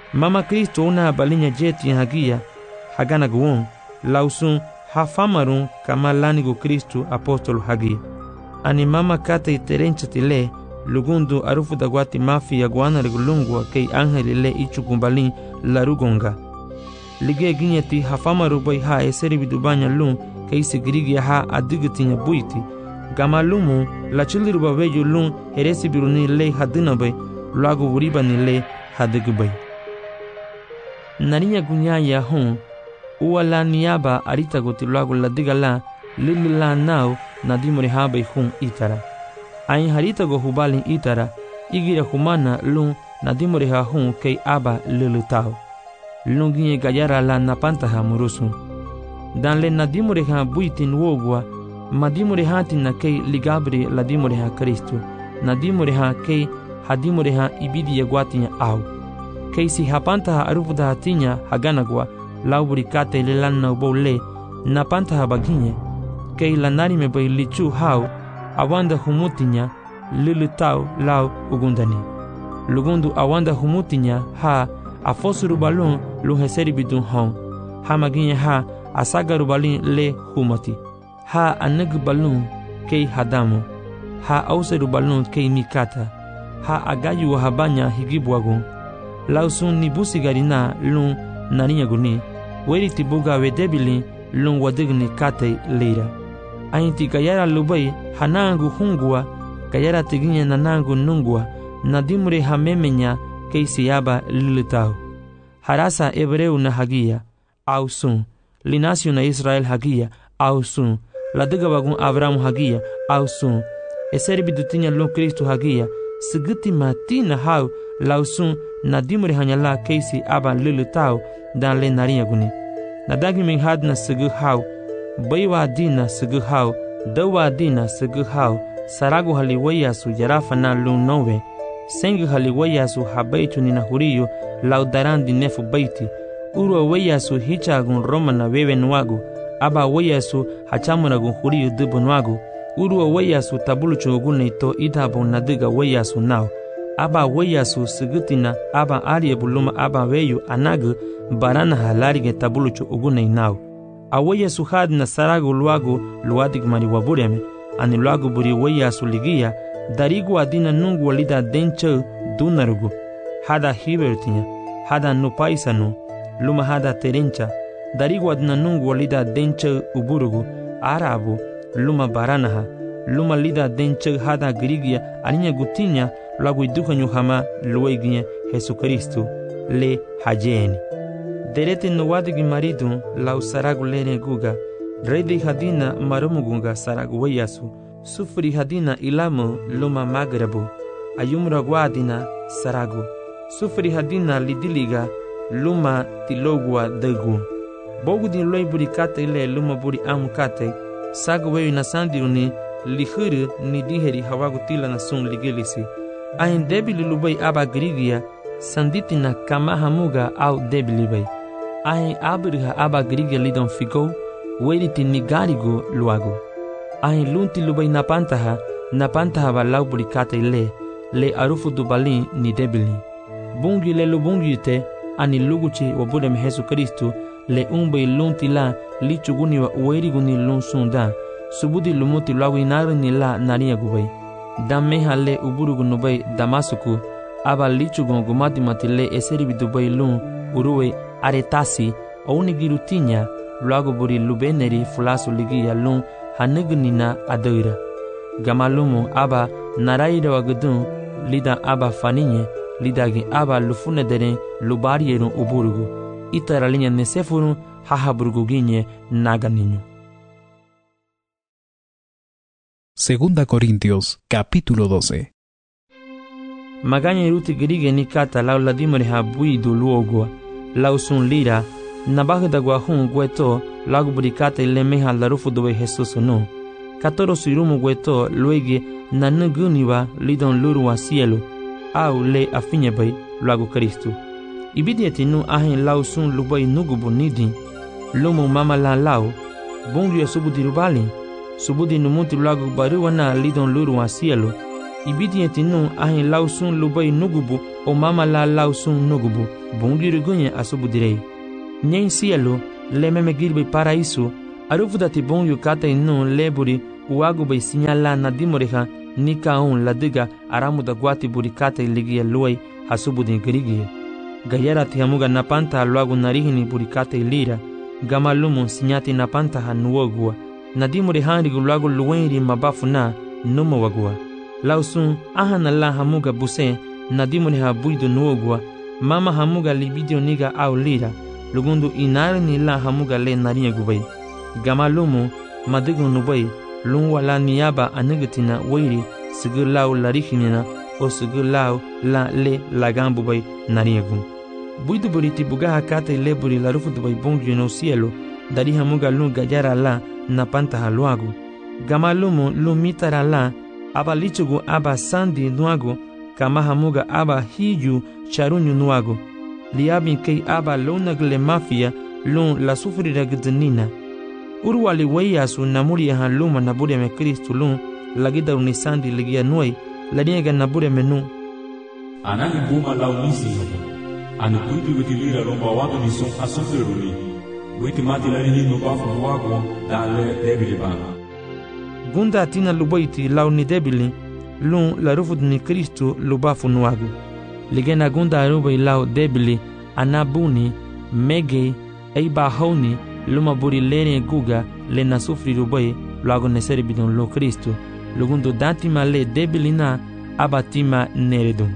Mama Kristo una balinya jeti hagia hagana guon lausun hafamarun kama lanigo Kristo apostolo hagia. Ani mama kate terenchati lugundu arufu dagwati mafi ya guana regulungwa kei angeli le ichukumbalin larugonga. Lige ginyeti hafamaru bai ha eseri bidubanya lun kei sigirigi ha adigitinya buiti. Gama lumu la chiliru babeju lun heresi biruni le hadina bai luagu wuriba ni le hadigu bai. Narinya gunyaya hon uwala niaba arita goti luagu ladigala lilila nao nadimuri ha bai hun itara. Ain harita go hubalin itara igira humana lun nadimuri ha hun kei aba lilutao. Lun ginye gayara la napantaha murusun. Dan le nadimuri ha buitin wogwa madimuri hatin na kei ligabri ladimuri ha Kristo. Nadimuri ha kei hadimuri ha ibidi yagwatinya au. Kei si hapantaha arufuda hatinya haganagwa lauburi kate lelan na ubole napantaha baginye. Kei lanarime bai lichu hau awanda humutinya lilutau lau ugundani. Lugundu awanda humutinya ha afosuru balun luheseri bidun hon. Ha maginye ha asagaru balin le humati. Ha anegu balun kei hadamu. Ha auseru balun kei mikata. Ha agayu habanya higibwagun. Lausun nibusi garina lun narinya guni. Weri tibuga wedebili lun wadigni kate leira. Ainti gayara lubai hanangu hungua gayara tiginya nanangu nungua nadimure hamemenya kei siyaba lilutau. Harasa Hebreu na hagia au sun. Linasio na Israel hagia au sun. Ladigabagun Abraham hagia au sun. Eseri bidutinya lun Kristo hagia sigiti matina hau lausun nadimure hanyala kei si aba lilutau dan le narinya guni. Nadagi min hadna sigu hau baiwa dina sigu hau dawa dina sigu hau saragu haliwaya su jarafa na lun nowe sengu haliwaya su habaitu nina huriyo laudarandi nefu baiti urwa waya su hichagun roma na wewe nwagu aba waya su hachamunagun huriyo dubu nwagu urwa waya su tabuluchu ogune ito idabo nadiga waya su nao aba waya su sigutina aba ariye buluma aba weyu anagu barana halarige tabuluchu ogune nao awaya su had na saragu luagu luadig mari wabureme ani luagu buri waya su ligia darigu adina nungu walida denche dunarugu hada hibertinya hada nupaisanu luma hada terencha darigu adina nungu walida denche uburugu arabu luma baranaha luma lida denche hada grigia aninya gutinya luagu idukanyu hama lueginya Jesucristo le hajeni. Derete no wadigi maridu lau saragu lene guga redi hadina marumugunga saragu wayasu sufri hadina ilamu luma magrabu ayumra guadina saragu sufri hadina lidiliga luma tilogua degu bogudi loi buri kate le luma buri amu kate sagu weyu na sandiruni lihuru ni diheri hawagu tila na sun ligilisi ayin debili lubai aba grigia sanditina kama hamuga au debili bai ayin abiriha aba grigia lidon figo weriti nigarigo luago ayin lunti lubai napantaha ba lau buri kate le arufu dubalin ni debili bungi le lubungi te ani luguchi wabudem Jesucristo le umbai lunti la lichuguni wa ueriguni lun sunda subudi lumuti luago inari ni la nariya gubai dameha le uburugu nubai damasuku aba lichugon gumati matile eseribi dubai lun uruwe aretasi ounigirutinya luago buri lubeneri fulasu ligiya lun hanigunina adoira gamalumu aba naraira wagudun lida aba faninye lidagi aba lufunederen lubarierun uburugu itaralinya nesefurun hahaburguginye naganinyo. Segunda Corintios, capítulo 12. Magaña iruti grige ni kata lau ladimore ha buidu luogua lau sun lira nabagda guahun gueto lagu burikata ilemeha larufu dobe Jesus no katoro suirumu gueto luege nanuguniwa lidon lurua cielo au le afinye bai lagu Kristo ibidieti nu ahin lau sun lubai nugubu nidin lumu mama la lau bungu ya subudi rubali subudi numuti lagu baruwa na lidon lurua cielo ibiti nu ahin lausun lubai nugubu o mama la lausun nugubu bungiru gunye asubudirei nyen cielo le meme girbe paraíso arufudati bunyu kata inu leburi uagu bai sinyala na dimoreha nika la diga aramuda guati buri kata iligia luai hasubudin girigie gayara tihamuga napanta luagu narihini buri kata ilira gamalumu sinyati napanta hanuogua nadimure hanrigu luagu luenri mabafu na numo wagua lausun ahana la hamuga buse nadimure ha buido nuogua mama hamuga libidio niga au lira lugundu inari ni la hamuga le naringa gubai gamalumu madigu nubai lungwa la niyaba anigatina wairi sigu lau larihinina o sigu lau la le lagambu bai naringa buidu buriti bugaha kata leburi la rufu dubai bongi no cielo dari hamuga lu gajara la na panta haluagu gamalumu lu mitara la aba lichugu aba sandi nuagu kama hamuga aba hiju charunyu nuagu liabin kei aba lunagle mafia lun la sufrira gdnina urwali wayasu namuri han luma nabure me Kristo lun lagida unisandi ligia nuai laniega nabure menu anani buma launisi ani kuitu witilira lomba watu ni son asofiruni witi mati lani no bafu wago dale debili bana gunda tina lubaiti launi debili lun la rufud ni Kristo lubafu nuagu ligena gunda arubai lau debili anabuni mege eiba honi luma buri lene guga le na sufri rubai luago neseri bidon lo Kristo lugundo datima le debili na abatima neredum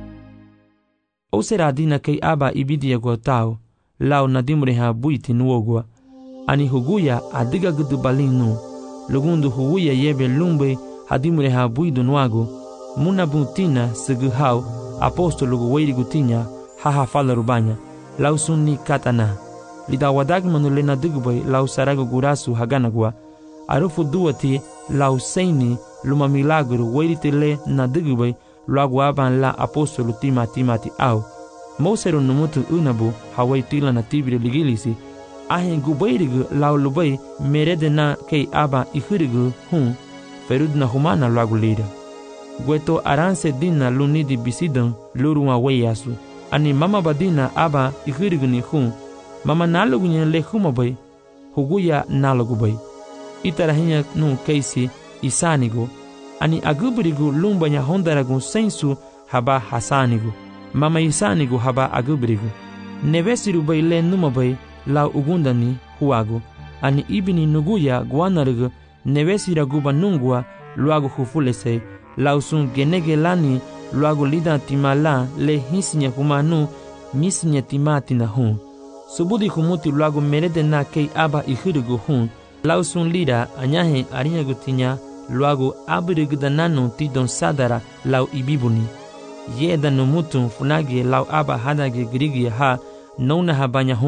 o será dina kei aba ibidia gotao lau nadimure ha buiti nuogua ani huguya adiga gudu balinu lugundu huguya yebe lumbe hadimure ha buidu nuago muna buntina sigu hau apostolo gu weiri gutinya haha fala rubanya lau sunni katana lida wadagmanu le nadigubay lau sarago gurasu haganagua arufu duati lau seini luma milagro weiri tele nadigubay luagu aban la apostolo timati au mosero numutu unabu hawai tila na tibire ligilisi ahen gubairigu lau lubai merede na kei aba ihirigu ferud na humana luagu lida gueto aranse dina lunidi bisidan lurua weyasu ani mama badina aba ihirigu ni mama nalugu nyen le humabai huguya nalugu bai itarahinya nu keisi isanigu ani agubirigu lumbanya hondaragu sensu haba hasanigu mama isanigu haba agubirigu nevesiru bai le numabai lau ugundani huagu ani ibini nuguya guanarigu nevesira guba nungua luagu hufulese lau sun genege lani luagu lida timala le hisinya humanu misinya timatina subudi humuti luagu merede na kei aba ihirigu lau sun lida anyahe arinyagu tinya luagu abirigu dananu tidon sadara lau ibibuni yeda numutu funagi lau aba hadage grigi ha nona habanya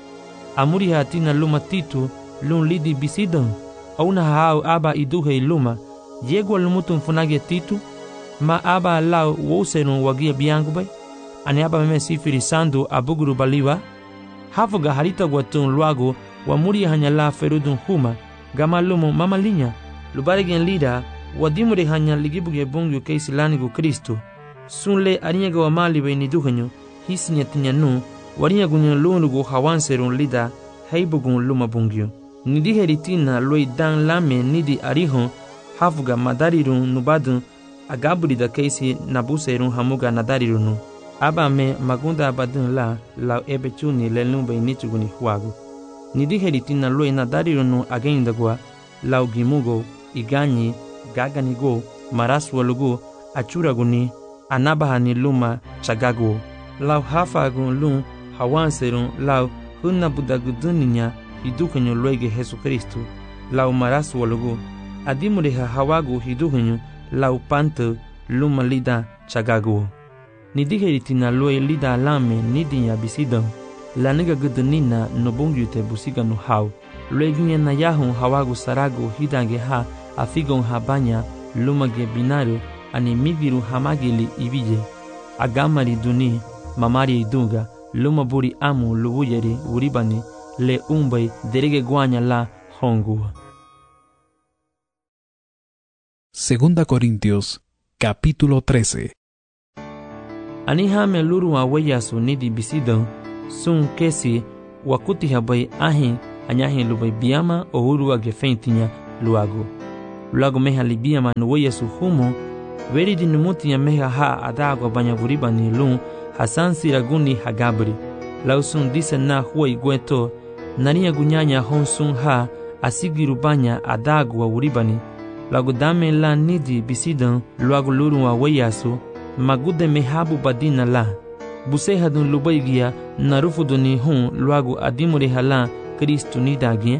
amuri hatina luma titu lun lidi bisidon auna hao aba iduhe luma yegwa lumutu funagi titu ma aba lau woserun wagia biangu bai ani aba meme sifiri sandu abuguru baliwa hafuga harita gwatun luagu wa muri hanya la ferudun gama lumu mama linya lubarigen lida wadimure hanya ligibuge bungyu keisi lanigu Kristo sunle arinyaga wa mali bai niduhanyo hisinya tinyanu warinyagunyo lunugu hawanserun lida heibugun luma bungyu nidiheritina loi dan lame nidi arihon hafuga madarirun nubadun agaburida keisi nabuserun hamuga nadarirunu aba me magunda abadun la lau ebechuni lelumbe nichuguni huagu nidiheritina loi nadarirunu agendagua lau gimugo iganyi gaganigo maraswalugu achuraguni anabahani luma chagago lau hafagun lun hawanserun lau hunabudaguduninya hidukanyo loige Jesu Kristo lau maraswalugu adimureha hawagu hidukanyo lau panto luma lida chagago nidiheritina loi lida lame nidinya bisidan laniga gudunina nobungyute busiganu hau loigunya na yahun hawagu sarago hidange ha afigon habanya lumage binario ani migiru hamagili ibije agamari duni mamari idunga lumaburi amu lubuyeri uribani le umbai derege guanya la hongua. Segunda Corintios Capítulo 13. Anihame luru a weyasu nidi bisidan sun kesi wakuti habai ahin anyahin lubai biama o huru a gefentinya luago. Luago meha libiama no weyasu humo veri di numuti meha ha adago banya vuriba ni lun hasan siraguni hagabri. Lausun dise na huai gueto nariya gunyanya honsun ha asigiru banya adago wa uribani. Lago dame la nidi bisidan luago luru wa weyasu magude mehabu badina la. Buseha dun lubaigia narufu duni hun luago adimuri hala Kristu nidagien.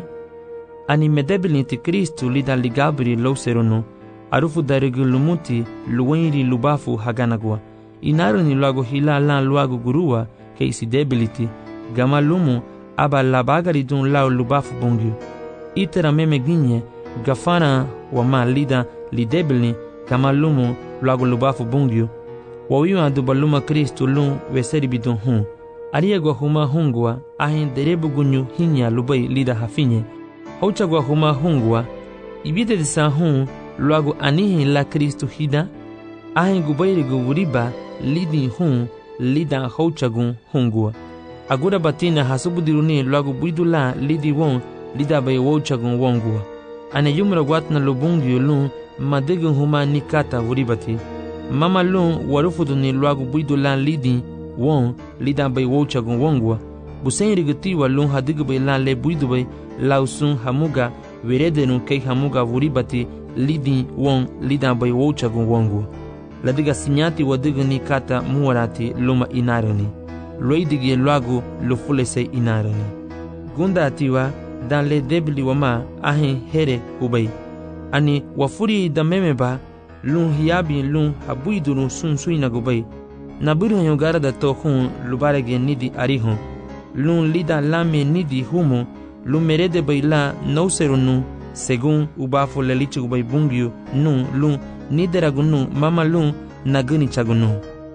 Ani medebilinti Kristu lida ligabri lauserono. Arufu darigulumuti luwenri lubafu haganagwa. Inaruni luago hila la luago gurua ke isi debiliti. Gama lumu aba labagari dun lao lubafu bungyu. Itera meme ginye gafana wama lida lidebili gama lumu luago lubafu bungyu. Wawiwa dubaluma Kristu lun weseri bidun hun. Ariegwa huma hungwa ahin derebu gunyu hinya lubai lida hafinye. Hauchagwa huma hungwa ibide disa hun luago anihin la Kristu hida. Ahin gubairi guburiba lidi hun lida hauchagun hungwa. Agura batina hasubudiruni luago buidula lidi won lida bai wauchagun wongwa. Ane yumra watna lubungyu lun madegun huma nikata vuribati. Mama lun warufuduni luago buidula lidi won lida bai wauchagun wongwa. Busen rigutiwa lun hadigbai la le buidubai lausun hamuga veredenu kei hamuga vuribati lidi won lida bai wauchagun wongwa. Ladiga sinyati wadiga nikata muwarati luma inarani. Loidigi luago lufulese inarani. Gunda atiwa dan le debili wama ahin here ubai. Ani wafuri da memeba lun hiyabi lun habuiduru sun suina gubai. Nabiru yogara da to hun lubarege nidi arihun. Lun lida lame nidi humo lun merede baila nauserunu según ubafu lelichi gubai bungyu nun lun nideragunu mama lun naguni chagunu.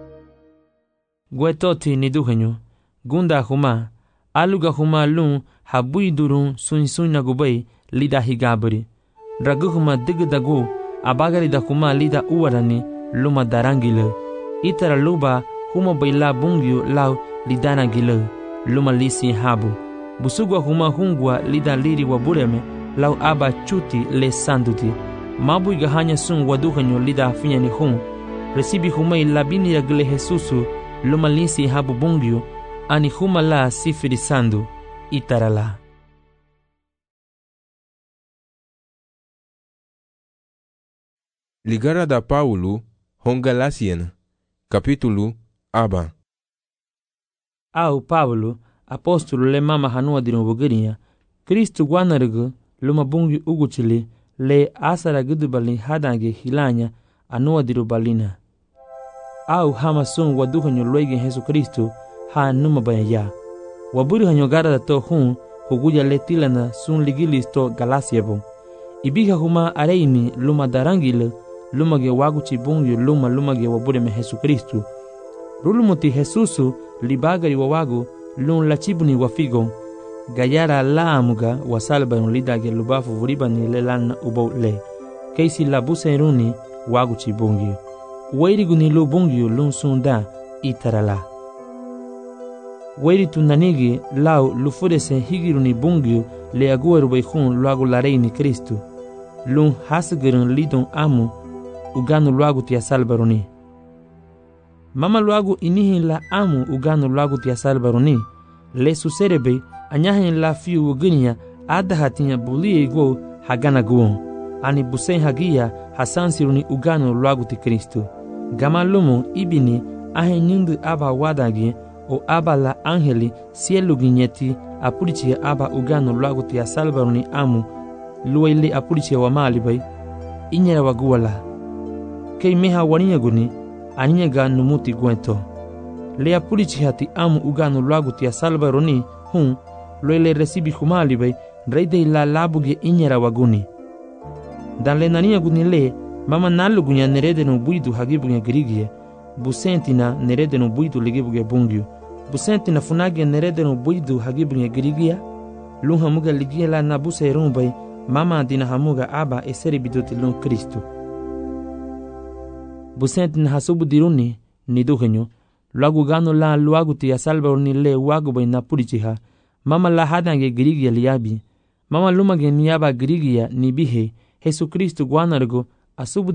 Guetoti niduhenyo gunda huma aluga huma lun habuidurun sunsuina gubai lida higabri. Draguhuma digdagu abagari da huma lida uwarani luma darangile. Itara luba huma baila bungyu lau lidana gile luma lisi habu. Busugwa huma hungwa lida liri wabureme lau aba chuti le sanduti. Mabu igahanya sun waduhanyo lida finya ni hun. Resibi huma ilabini ya gile Jesusu luma lisi habu bungyu ani huma la sifiri sandu itara la. Ligara da Paulo Hongalasiana Capítulo aba. Au Paulo apóstolo le mama hanua dinu bugiriya Kristu guanargu luma bungyu uguchili le asara gudubali hadange hilanya anua diru balina. Au hama sun waduhanyo luege Jesu Kristu ha numa bayaya. Waburi hanyo gara da to hun huguya letilana sun ligilis to galasiabo. Ibiga huma areimi luma darangile luma ge waguchi bungyu luma ge wabure me Jesu Kristu. Rulumuti Jesusu libagari wawagu lun lachibuni wafigo. Gayara la amuga wasalba lidage lubafu vuribani lelan ubo le. Keisi labuse runi waguchi bungyu. Wairiguni lu bungyu lun sunda itarala. Wairi tunanigi lau lufudese higiruni bungyu le agueru baihun luagu lareini Kristu. Lun hasgirun lidon amu uganu luagu tia salbaruni. Mama luagu inihin la amu uganu luagu tia salbaruni. Le suserebe anyahin la fiu uginia adahatinya bulie go hagana guon. Ani busen hagia hasansiruni uganu luagu ti Kristu. Gama lumu ibini ahin nindu aba wadagi o aba la angeli sielu ginyeti apurichia aba uganu luagu tia salbaruni amu luwaili apurichia wa malibai inyera waguwala. Kei meha waninyaguni anyaga numuti gwento. Le apurichia ti amu uganu luagu tia salbaruni hun luwaili resibi humalibai reide la labuge inyera waguni. Dan le naninyaguni le mama nalugunya nerede no buidu hagibunya girigie. Busentina nerede no buidu ligibuge bungyu. Busentina funage nerede no buidu hagibunya girigia. Lun hamuga ligia la nabuse rumbai. Mama dina hamuga aba eseri biduti lun Kristu. Busent na hasubu diruni ni duhenyo. Luagu gano la luagu tia salva ni le wagu bay na purichiha. Mama la hadange grigia liabi. Mama lumage niaba grigia ni bihe. Jesucristo guanargo asubu